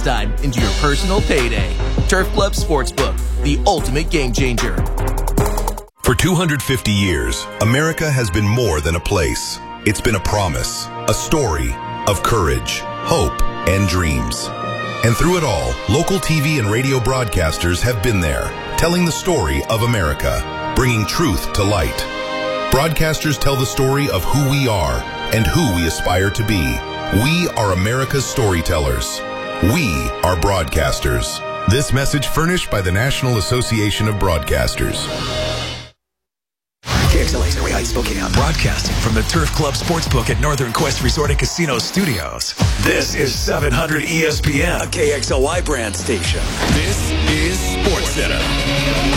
time into your personal payday. Turf Club Sportsbook, the ultimate game changer. For 250 years, America has been more than a place. It's been a promise, a story of courage, hope, and dreams. And through it all, local TV and radio broadcasters have been there, telling the story of America, bringing truth to light. Broadcasters tell the story of who we are and who we aspire to be. We are America's storytellers. We are broadcasters. This message furnished by the National Association of Broadcasters. KXLA's Norway Spokane, broadcasting from the Turf Club Sportsbook at Northern Quest Resort and Casino Studios. This is 700 ESPN, a KXLY brand station. This is SportsCenter.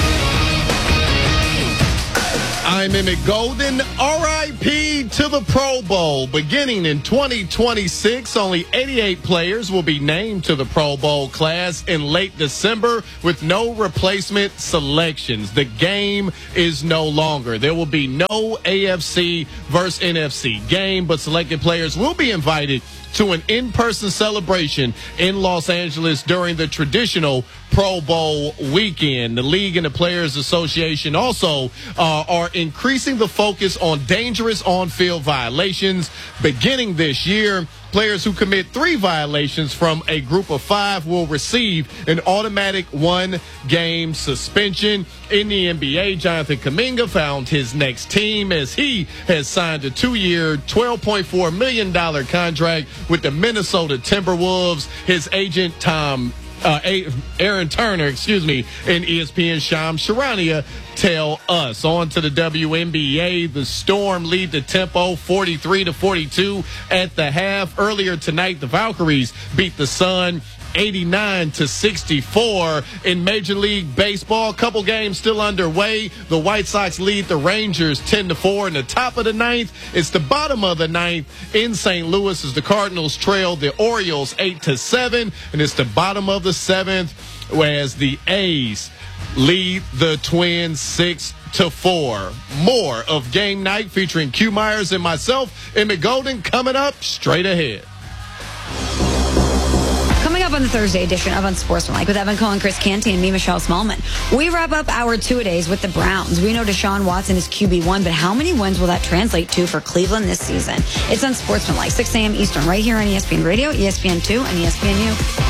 I'm Emmett Golden. RIP to the Pro Bowl. Beginning in 2026, only 88 players will be named to the Pro Bowl class in late December with no replacement selections. The game is no longer. There will be no AFC versus NFC game, but selected players will be invited to an in-person celebration in Los Angeles during the traditional Pro Bowl weekend. The league and the Players Association also are increasing the focus on dangerous on-field violations. Beginning this year, players who commit 3 violations from a group of 5 will receive an automatic 1-game suspension. In the NBA, Jonathan Kuminga found his next team as he has signed a 2-year, $12.4 million contract with the Minnesota Timberwolves. His agent, Aaron Turner, and ESPN Shams Charania tell us. On to the WNBA. The Storm lead the tempo 43-42 at the half. Earlier tonight, the Valkyries beat the Sun 89-64. In Major League Baseball, a couple games still underway. The White Sox lead the Rangers 10-4 in the top of the 9th. It's the bottom of the 9th in St. Louis as the Cardinals trail the Orioles 8-7, and it's the bottom of the 7th whereas the A's lead the Twins 6-4. More of Game Night featuring Q Myers and myself, Emmett Golden, coming up straight ahead. Coming up on the Thursday edition of Unsportsmanlike with Evan Cohen, Chris Canty, and me, Michelle Smallman. We wrap up our two-a-days with the Browns. We know Deshaun Watson is QB1, but how many wins will that translate to for Cleveland this season? It's Unsportsmanlike, 6 a.m. Eastern, right here on ESPN Radio, ESPN2, and ESPNU.